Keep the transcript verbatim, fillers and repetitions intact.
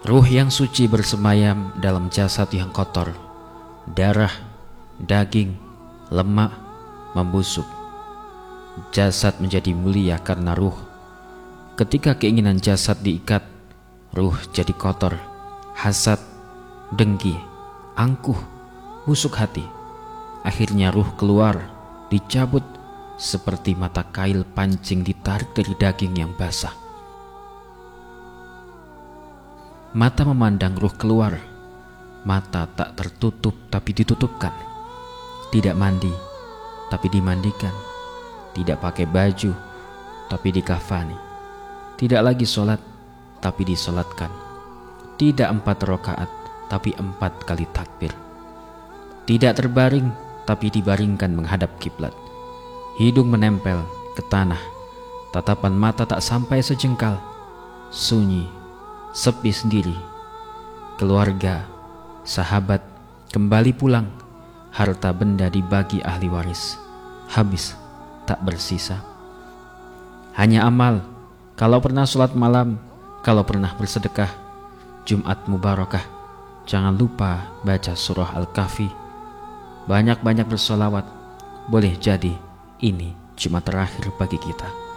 Ruh yang suci bersemayam dalam jasad yang kotor. Darah, daging, lemak membusuk. Jasad menjadi mulia karena ruh. Ketika keinginan jasad diikat, ruh jadi kotor. Hasad, dengki, angkuh, busuk hati. Akhirnya ruh keluar, dicabut seperti mata kail pancing ditarik dari daging yang basah. Mata memandang, ruh keluar. Mata tak tertutup tapi ditutupkan. Tidak mandi tapi dimandikan. Tidak pakai baju tapi dikafani. Tidak lagi sholat tapi disolatkan. Tidak empat rakaat tapi empat kali takbir. Tidak terbaring tapi dibaringkan menghadap kiblat. Hidung menempel ke tanah. Tatapan mata tak sampai sejengkal. Sunyi, sepi sendiri. Keluarga, sahabat kembali pulang. Harta benda dibagi ahli waris. Habis, tak bersisa. Hanya amal. Kalau pernah sholat malam, kalau pernah bersedekah, Jumat Mubarakah, jangan lupa baca surah Al-Kahfi. Banyak-banyak bersolawat. Boleh jadi ini Jumat terakhir bagi kita.